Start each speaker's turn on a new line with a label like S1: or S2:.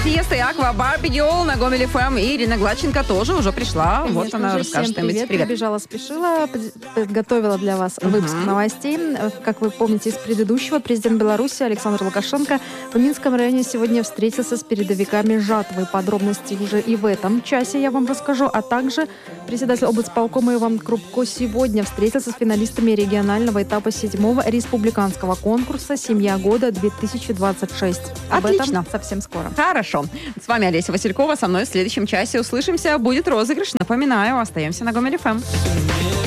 S1: Тиеста и Аква, Барби Герл на Гомель ФМ. И Ирина Гладченко тоже уже пришла.
S2: Конечно,
S1: вот она расскажет что-нибудь.
S2: Привет. Прибежала, спешила, подготовила для вас выпуск новостей. Как вы помните из предыдущего, президент Беларуси Александр Лукашенко в Минском районе сегодня встретился с передовиками жатвы. Подробности уже и в этом часе я вам расскажу. А также председатель облсполкома Иван Крупко сегодня встретился с финалистами регионального этапа 7-го республиканского конкурса «Семья года-2026». Об
S1: Отлично.
S2: этом совсем скоро.
S1: Хорошо. С вами Олеся Василькова. Со мной в следующем часе услышимся. Будет розыгрыш. Напоминаю, остаемся на Гомель ФМ.